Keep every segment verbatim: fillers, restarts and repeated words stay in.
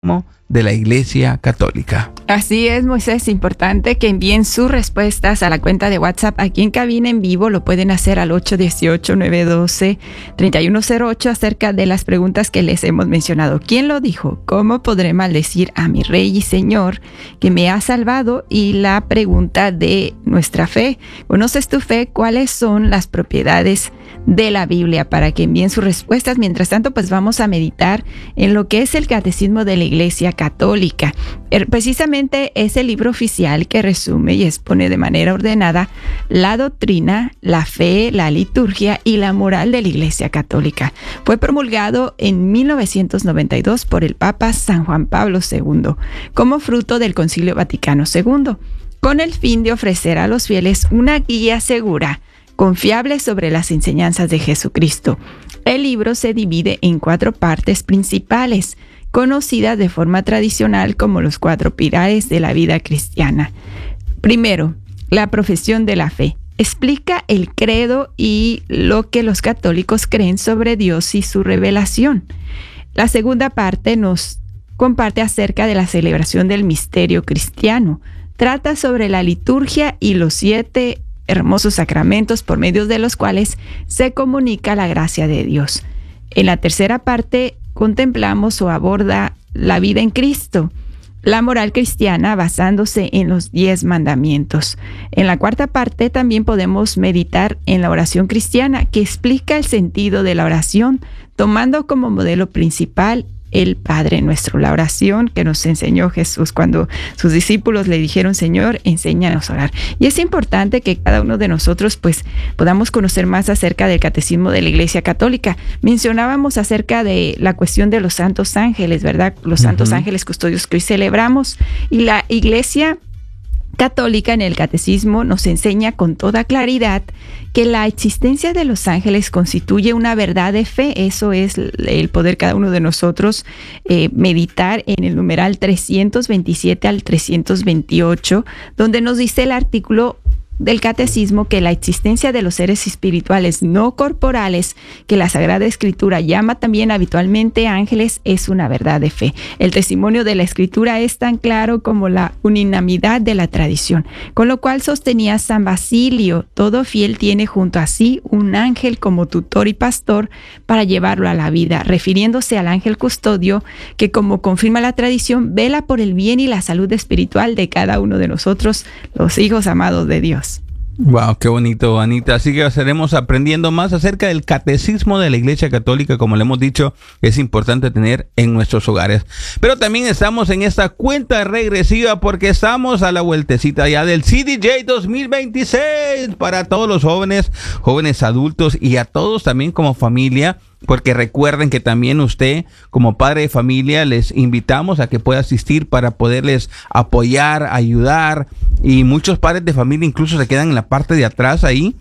de la Iglesia Católica. Así es, Moisés, importante que envíen sus respuestas a la cuenta de WhatsApp aquí en cabina en vivo. Lo pueden hacer al ocho uno ocho, nueve uno dos, tres uno cero ocho acerca de las preguntas que les hemos mencionado. ¿Quién lo dijo? ¿Cómo podré maldecir a mi Rey y Señor que me ha salvado? Y la pregunta de nuestra fe. ¿Conoces tu fe? ¿Cuáles son las propiedades de la Biblia? Para que envíen sus respuestas. Mientras tanto, pues vamos a meditar en lo que es el Catecismo de la Iglesia Católica. Precisamente es el libro oficial que resume y expone de manera ordenada la doctrina, la fe, la liturgia y la moral de la Iglesia Católica. Fue promulgado en mil novecientos noventa y dos por el Papa San Juan Pablo segundo como fruto del Concilio Vaticano segundo, con el fin de ofrecer a los fieles una guía segura, confiable sobre las enseñanzas de Jesucristo. El libro se divide en cuatro partes principales, conocidas de forma tradicional como los cuatro pilares de la vida cristiana. Primero, la profesión de la fe. Explica el credo y lo que los católicos creen sobre Dios y su revelación. La segunda parte nos comparte acerca de la celebración del misterio cristiano. Trata sobre la liturgia y los siete hermosos sacramentos por medio de los cuales se comunica la gracia de Dios. En la tercera parte contemplamos o aborda la vida en Cristo, la moral cristiana basándose en los diez mandamientos. En la cuarta parte también podemos meditar en la oración cristiana, que explica el sentido de la oración, tomando como modelo principal el Padre Nuestro, la oración que nos enseñó Jesús cuando sus discípulos le dijeron: Señor, enséñanos a orar. Y es importante que cada uno de nosotros pues podamos conocer más acerca del Catecismo de la Iglesia Católica. Mencionábamos acerca de la cuestión de los santos ángeles, ¿verdad? Los uh-huh. santos ángeles custodios que hoy celebramos, y la Iglesia Católica en el Catecismo nos enseña con toda claridad que la existencia de los ángeles constituye una verdad de fe. Eso es el poder cada uno de nosotros eh, meditar en el numeral trescientos veintisiete al trescientos veintiocho, donde nos dice el artículo del Catecismo que la existencia de los seres espirituales no corporales, que la Sagrada Escritura llama también habitualmente ángeles, es una verdad de fe. El testimonio de la Escritura es tan claro como la unanimidad de la tradición, con lo cual sostenía San Basilio: todo fiel tiene junto a sí un ángel como tutor y pastor para llevarlo a la vida, refiriéndose al ángel custodio que, como confirma la tradición, vela por el bien y la salud espiritual de cada uno de nosotros, los hijos amados de Dios. Wow, qué bonito, Anita. Así que estaremos aprendiendo más acerca del Catecismo de la Iglesia Católica. Como le hemos dicho, es importante tener en nuestros hogares. Pero también estamos en esta cuenta regresiva porque estamos a la vueltecita ya del C D J dos mil veintiséis para todos los jóvenes, jóvenes adultos y a todos también como familia. Porque recuerden que también usted, como padre de familia, les invitamos a que pueda asistir para poderles apoyar, ayudar. Y muchos padres de familia incluso se quedan en la parte de atrás ahí.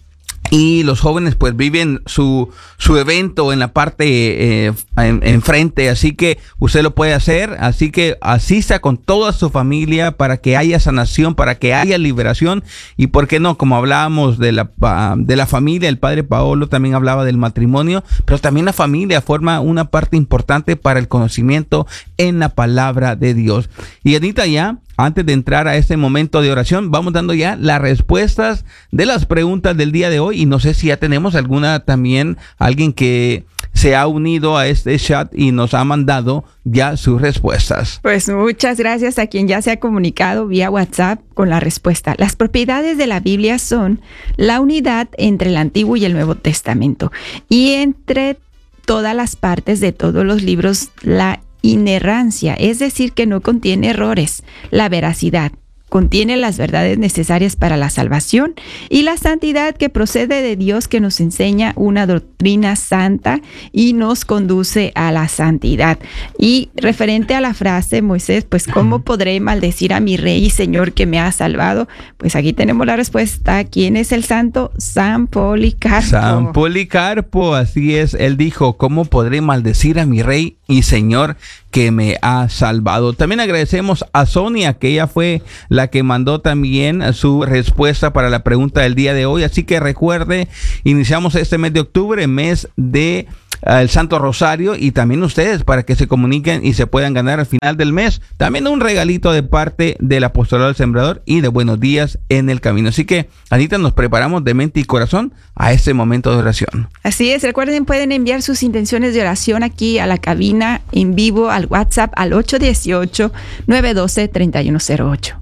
Y los jóvenes pues viven su, su evento en la parte eh, en, enfrente, así que usted lo puede hacer, así que asista con toda su familia para que haya sanación, para que haya liberación. Y por qué no, como hablábamos de la, de la familia, el padre Paolo también hablaba del matrimonio, pero también la familia forma una parte importante para el conocimiento en la palabra de Dios. Y Anita, ya antes de entrar a este momento de oración, vamos dando ya las respuestas de las preguntas del día de hoy. Y no sé si ya tenemos alguna también, alguien que se ha unido a este chat y nos ha mandado ya sus respuestas. Pues muchas gracias a quien ya se ha comunicado vía WhatsApp con la respuesta. Las propiedades de la Biblia son la unidad entre el Antiguo y el Nuevo Testamento, y entre todas las partes de todos los libros, la inerrancia, es decir, que no contiene errores, la veracidad, contiene las verdades necesarias para la salvación, y la santidad, que procede de Dios, que nos enseña una doctrina santa y nos conduce a la santidad. Y referente a la frase, Moisés, pues ¿cómo podré maldecir a mi Rey y Señor que me ha salvado? Pues aquí tenemos la respuesta. ¿Quién es el santo? San Policarpo. San Policarpo, así es. Él dijo: ¿cómo podré maldecir a mi Rey y Señor que me ha salvado? También agradecemos a Sonia, que ella fue la que mandó también su respuesta para la pregunta del día de hoy. Así que recuerde, iniciamos este mes de octubre, mes de el Santo Rosario, y también ustedes para que se comuniquen y se puedan ganar al final del mes también un regalito de parte del Apostolado del Sembrador y de Buenos Días en el Camino. Así que, Anita, nos preparamos de mente y corazón a este momento de oración. Así es, recuerden, pueden enviar sus intenciones de oración aquí a la cabina en vivo al WhatsApp al ocho uno ocho, nueve uno dos, tres uno cero ocho.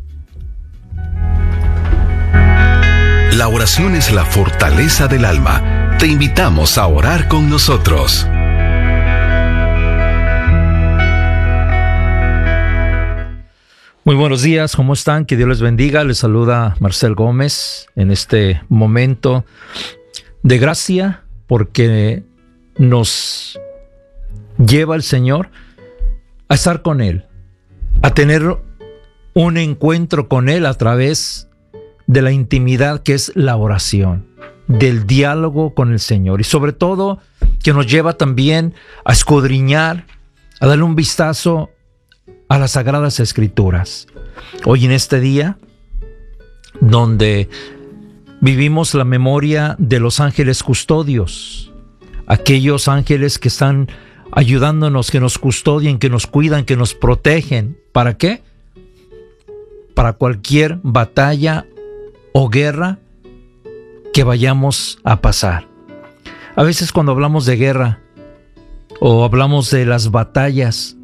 La oración es la fortaleza del alma. Te invitamos a orar con nosotros. Muy buenos días, ¿cómo están? Que Dios les bendiga. Les saluda Marcel Gómez en este momento de gracia, porque nos lleva el Señor a estar con Él, a tener un encuentro con Él a través de la intimidad que es la oración, del diálogo con el Señor, y sobre todo que nos lleva también a escudriñar, a darle un vistazo a las Sagradas Escrituras. Hoy en este día, donde vivimos la memoria de los ángeles custodios, aquellos ángeles que están ayudándonos, que nos custodian, que nos cuidan, que nos protegen. ¿Para qué? Para cualquier batalla o guerra que vayamos a pasar. A veces cuando hablamos de guerra o hablamos de las batallas,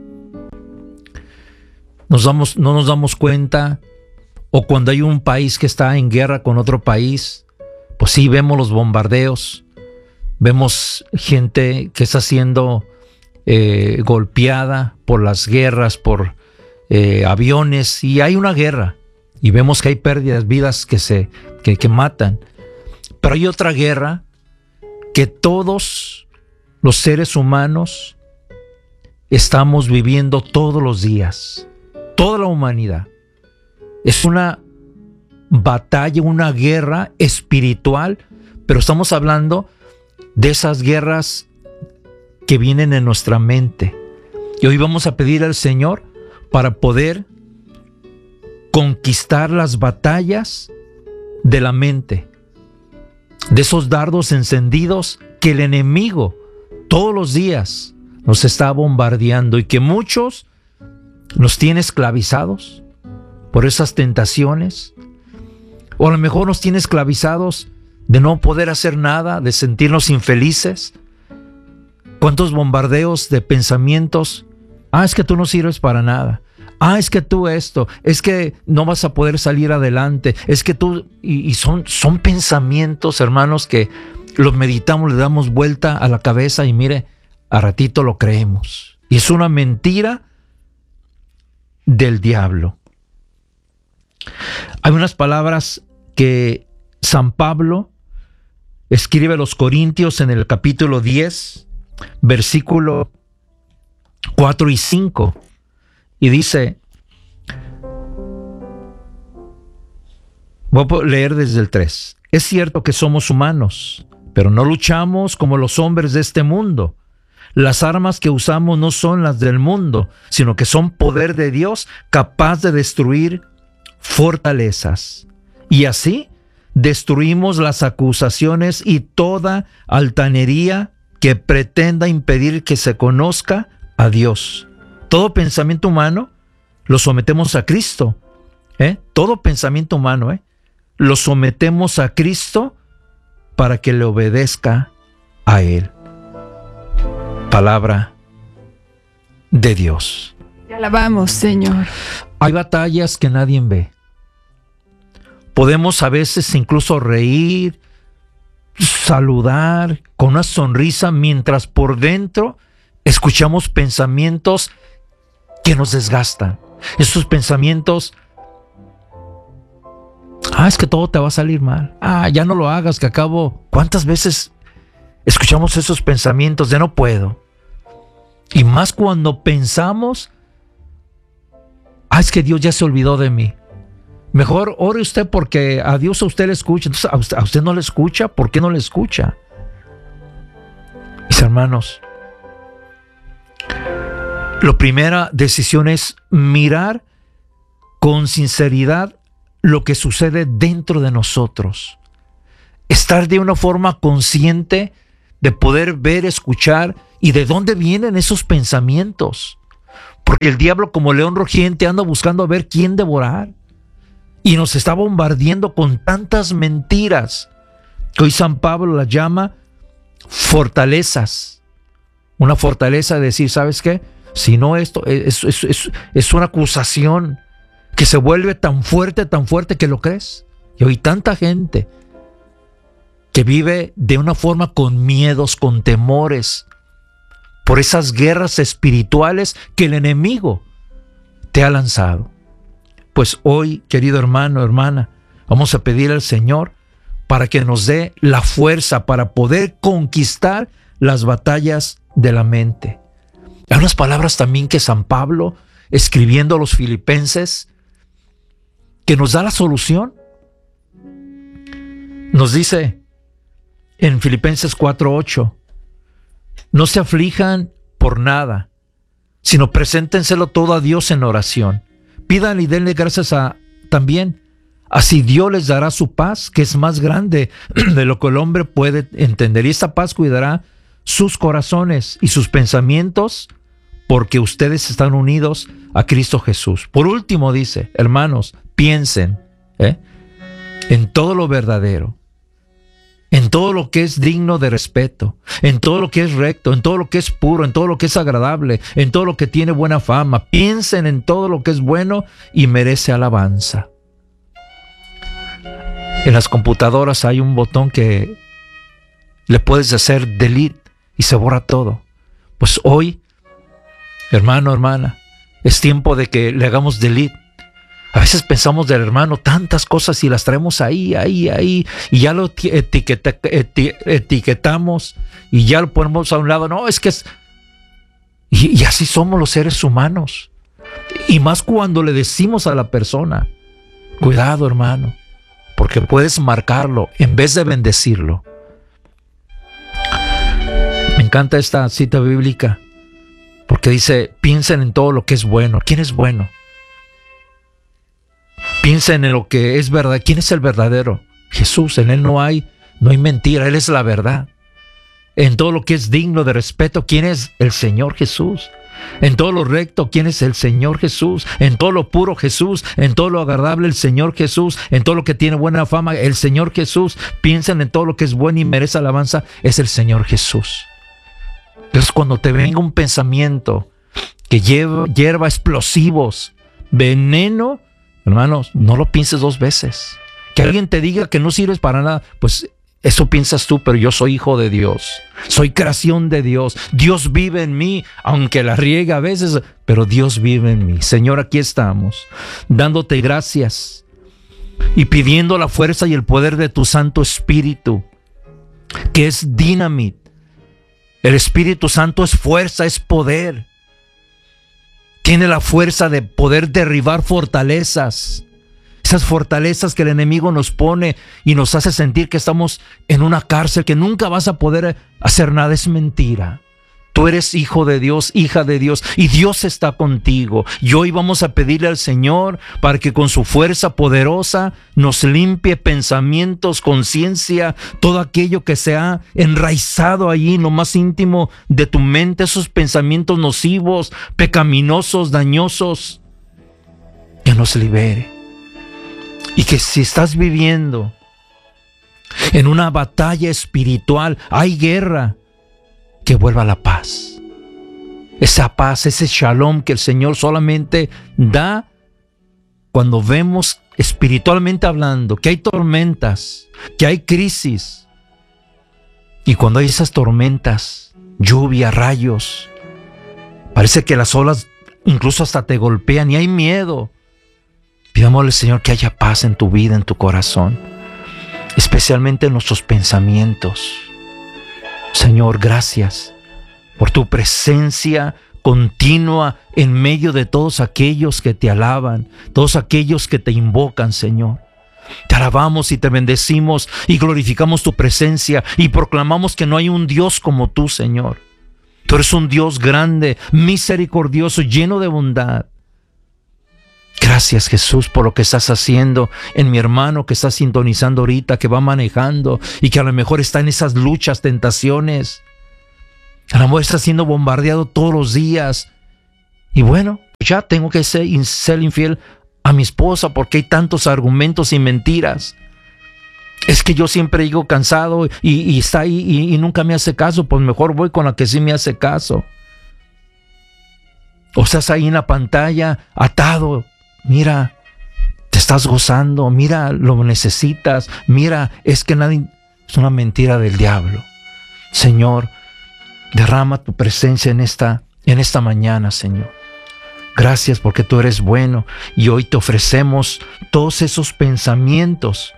nos damos, no nos damos cuenta, o cuando hay un país que está en guerra con otro país, pues sí, vemos los bombardeos, vemos gente que está siendo eh, golpeada por las guerras, por eh, aviones, y hay una guerra. Y vemos que hay pérdidas, vidas que se que, que matan. Pero hay otra guerra que todos los seres humanos estamos viviendo todos los días. Toda la humanidad. Es una batalla, una guerra espiritual, pero estamos hablando de esas guerras que vienen en nuestra mente. Y hoy vamos a pedir al Señor para poder conquistar las batallas de la mente, de esos dardos encendidos que el enemigo todos los días nos está bombardeando y que muchos nos tiene esclavizados por esas tentaciones, o a lo mejor nos tiene esclavizados de no poder hacer nada, de sentirnos infelices. ¿Cuántos bombardeos de pensamientos? Ah, es que tú no sirves para nada. Ah, es que tú esto, es que no vas a poder salir adelante, es que tú... Y, y son, son pensamientos, hermanos, que los meditamos, le damos vuelta a la cabeza y mire, a ratito lo creemos. Y es una mentira del diablo. Hay unas palabras que San Pablo escribe a los Corintios en el capítulo diez, versículo cuatro y cinco. Y dice, voy a leer desde el tres. Es cierto que somos humanos, pero no luchamos como los hombres de este mundo. Las armas que usamos no son las del mundo, sino que son poder de Dios capaz de destruir fortalezas. Y así destruimos las acusaciones y toda altanería que pretenda impedir que se conozca a Dios. Todo pensamiento humano lo sometemos a Cristo. ¿eh? Todo pensamiento humano ¿eh? lo sometemos a Cristo para que le obedezca a Él. Palabra de Dios. Te alabamos, Señor. Hay batallas que nadie ve. Podemos a veces incluso reír, saludar con una sonrisa, mientras por dentro escuchamos pensamientos que nos desgastan. Esos pensamientos, ah, es que todo te va a salir mal. Ah, ya no lo hagas, que acabo. ¿Cuántas veces escuchamos esos pensamientos de no puedo? Y más cuando pensamos, ah, es que Dios ya se olvidó de mí. Mejor ore usted, porque a Dios a usted le escucha. Entonces a usted, a usted no le escucha. ¿Por qué no le escucha? Mis hermanos, la primera decisión es mirar con sinceridad lo que sucede dentro de nosotros. Estar de una forma consciente de poder ver, escuchar y de dónde vienen esos pensamientos. Porque el diablo, como león rugiente, anda buscando a ver quién devorar. Y nos está bombardeando con tantas mentiras que hoy San Pablo las llama fortalezas. Una fortaleza de decir, ¿sabes qué? Si no, esto es, es, es, es una acusación que se vuelve tan fuerte, tan fuerte que lo crees. Y hoy tanta gente que vive de una forma con miedos, con temores, por esas guerras espirituales que el enemigo te ha lanzado. Pues hoy, querido hermano, hermana, vamos a pedir al Señor para que nos dé la fuerza para poder conquistar las batallas de la mente. Hay unas palabras también que San Pablo, escribiendo a los filipenses, que nos da la solución. Nos dice en Filipenses cuatro ocho, no se aflijan por nada, sino preséntenselo todo a Dios en oración. Pidan y denle gracias a también, así Dios les dará su paz, que es más grande de lo que el hombre puede entender. Y esta paz cuidará sus corazones y sus pensamientos, porque ustedes están unidos a Cristo Jesús. Por último dice, hermanos, piensen ¿eh? en todo lo verdadero, en todo lo que es digno de respeto, en todo lo que es recto, en todo lo que es puro, en todo lo que es agradable, en todo lo que tiene buena fama. Piensen en todo lo que es bueno y merece alabanza. En las computadoras hay un botón que le puedes hacer delete y se borra todo. Pues hoy, hermano, hermana, es tiempo de que le hagamos delete. A veces pensamos del hermano tantas cosas y las traemos ahí, ahí, ahí, y ya lo etiqueta, eti, etiquetamos y ya lo ponemos a un lado. No, es que es... Y, y así somos los seres humanos. Y más cuando le decimos a la persona, cuidado, hermano, porque puedes marcarlo en vez de bendecirlo. Me encanta esta cita bíblica porque dice, piensen en todo lo que es bueno. ¿Quién es bueno? Piensen en lo que es verdad. ¿Quién es el verdadero? Jesús. En Él no hay, no hay mentira. Él es la verdad. En todo lo que es digno de respeto, ¿quién es? El Señor Jesús. En todo lo recto, ¿quién es? El Señor Jesús. En todo lo puro, Jesús. En todo lo agradable, el Señor Jesús. En todo lo que tiene buena fama, el Señor Jesús. Piensen en todo lo que es bueno y merece alabanza, es el Señor Jesús. Entonces, cuando te venga un pensamiento que lleva, hierva explosivos, veneno, hermanos, no lo pienses dos veces. Que alguien te diga que no sirves para nada, pues eso piensas tú, pero yo soy hijo de Dios. Soy creación de Dios. Dios vive en mí, aunque la riega a veces, pero Dios vive en mí. Señor, aquí estamos, dándote gracias y pidiendo la fuerza y el poder de tu Santo Espíritu, que es dinamita. El Espíritu Santo es fuerza, es poder. Tiene la fuerza de poder derribar fortalezas. Esas fortalezas que el enemigo nos pone y nos hace sentir que estamos en una cárcel, que nunca vas a poder hacer nada. Es mentira. Tú eres hijo de Dios, hija de Dios, y Dios está contigo. Y hoy vamos a pedirle al Señor para que con su fuerza poderosa nos limpie pensamientos, conciencia, todo aquello que se ha enraizado allí en lo más íntimo de tu mente, esos pensamientos nocivos, pecaminosos, dañosos, que nos libere. Y que si estás viviendo en una batalla espiritual, hay guerra, que vuelva la paz. Esa paz, ese shalom que el Señor solamente da cuando vemos espiritualmente hablando que hay tormentas, que hay crisis. Y cuando hay esas tormentas, lluvia, rayos, parece que las olas incluso hasta te golpean y hay miedo. Pidámosle al Señor que haya paz en tu vida, en tu corazón, especialmente en nuestros pensamientos. Señor, gracias por tu presencia continua en medio de todos aquellos que te alaban, todos aquellos que te invocan, Señor. Te alabamos y te bendecimos y glorificamos tu presencia y proclamamos que no hay un Dios como tú, Señor. Tú eres un Dios grande, misericordioso, lleno de bondad. Gracias, Jesús, por lo que estás haciendo en mi hermano que está sintonizando ahorita, que va manejando y que a lo mejor está en esas luchas, tentaciones. A lo mejor está siendo bombardeado todos los días. Y bueno, ya tengo que ser, ser infiel a mi esposa porque hay tantos argumentos y mentiras. Es que yo siempre llego cansado y, y está ahí y, y nunca me hace caso. Pues mejor voy con la que sí me hace caso. O estás ahí en la pantalla atado. Mira, te estás gozando. Mira, lo necesitas. Mira, es que nadie... Es una mentira del diablo. Señor, derrama tu presencia en esta, en esta mañana, Señor. Gracias porque tú eres bueno. Y hoy te ofrecemos todos esos pensamientos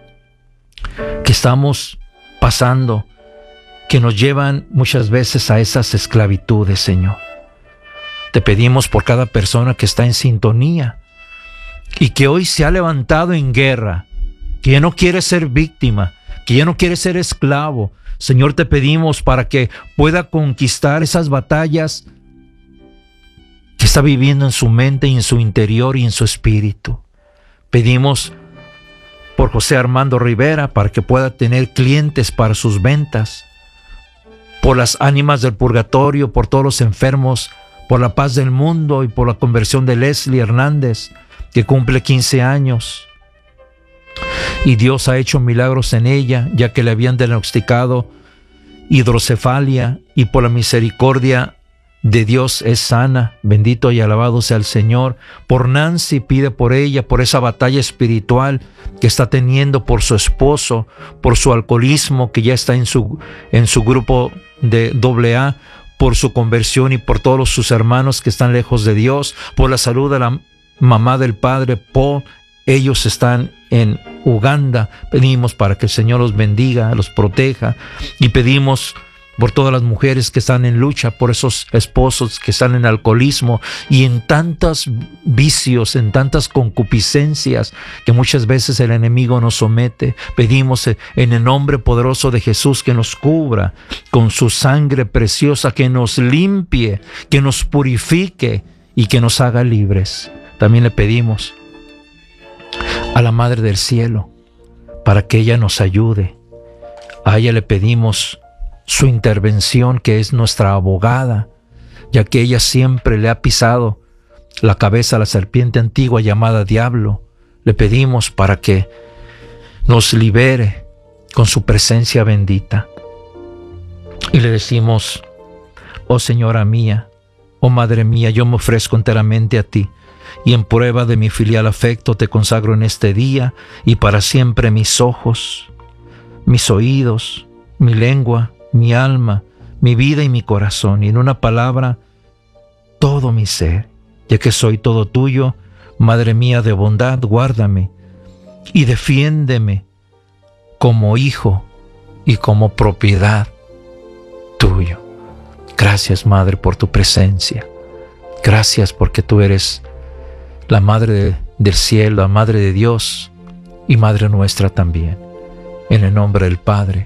que estamos pasando, que nos llevan muchas veces a esas esclavitudes, Señor. Te pedimos por cada persona que está en sintonía y que hoy se ha levantado en guerra, que ya no quiere ser víctima, que ya no quiere ser esclavo. Señor, te pedimos para que pueda conquistar esas batallas que está viviendo en su mente y en su interior y en su espíritu. Pedimos por José Armando Rivera para que pueda tener clientes para sus ventas, por las ánimas del purgatorio, por todos los enfermos, por la paz del mundo y por la conversión de Leslie Hernández, que cumple quince años. Y Dios ha hecho milagros en ella, ya que le habían diagnosticado hidrocefalia y por la misericordia de Dios es sana. Bendito y alabado sea el Señor. Por Nancy, pide por ella, por esa batalla espiritual que está teniendo por su esposo, por su alcoholismo que ya está en su, en su grupo de doble A, por su conversión y por todos sus hermanos que están lejos de Dios, por la salud de la mamá del padre Paul. Ellos están en Uganda. Pedimos para que el Señor los bendiga, los proteja, y pedimos por todas las mujeres que están en lucha, por esos esposos que están en alcoholismo y en tantos vicios, en tantas concupiscencias que muchas veces el enemigo nos somete. Pedimos en el nombre poderoso de Jesús que nos cubra con su sangre preciosa, que nos limpie, que nos purifique y que nos haga libres. También le pedimos a la Madre del Cielo para que ella nos ayude. A ella le pedimos su intervención, que es nuestra abogada, ya que ella siempre le ha pisado la cabeza a la serpiente antigua llamada diablo. Le pedimos para que nos libere con su presencia bendita. Y le decimos: oh Señora mía, oh Madre mía, yo me ofrezco enteramente a ti, y en prueba de mi filial afecto te consagro en este día y para siempre mis ojos, mis oídos, mi lengua, mi alma, mi vida y mi corazón, y en una palabra, todo mi ser, ya que soy todo tuyo. Madre mía de bondad, guárdame y defiéndeme como hijo y como propiedad tuyo. Gracias, Madre, por tu presencia. Gracias porque tú eres la Madre de, del cielo, la Madre de Dios y Madre nuestra también. En el nombre del Padre,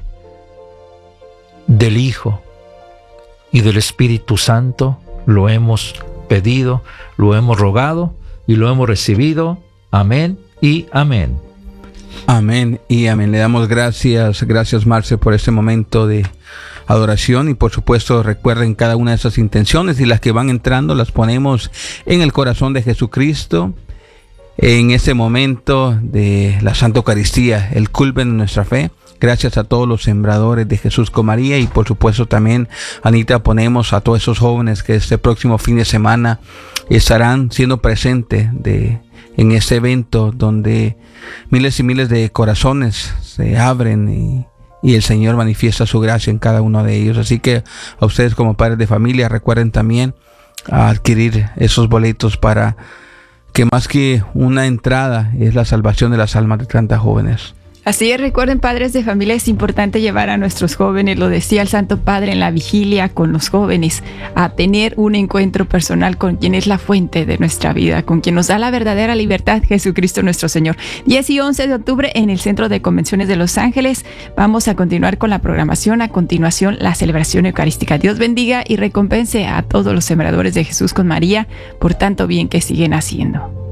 del Hijo y del Espíritu Santo lo hemos pedido, lo hemos rogado y lo hemos recibido. Amén y amén. Amén y amén. Le damos gracias, gracias Marce por este momento de adoración, y por supuesto recuerden cada una de esas intenciones, y las que van entrando las ponemos en el corazón de Jesucristo en ese momento de la Santa Eucaristía, el culmen de nuestra fe. Gracias a todos los sembradores de Jesús con María, y por supuesto también, Anita, ponemos a todos esos jóvenes que este próximo fin de semana estarán siendo presentes de, en este evento donde miles y miles de corazones se abren y, y el Señor manifiesta su gracia en cada uno de ellos. Así que a ustedes como padres de familia, recuerden también a adquirir esos boletos, para que más que una entrada es la salvación de las almas de tantas jóvenes. Así es, recuerden, padres de familia, es importante llevar a nuestros jóvenes, lo decía el Santo Padre en la vigilia con los jóvenes, a tener un encuentro personal con quien es la fuente de nuestra vida, con quien nos da la verdadera libertad, Jesucristo nuestro Señor. diez y once de octubre en el Centro de Convenciones de Los Ángeles. Vamos a continuar con la programación. A continuación, la celebración eucarística. Dios bendiga y recompense a todos los sembradores de Jesús con María por tanto bien que siguen haciendo.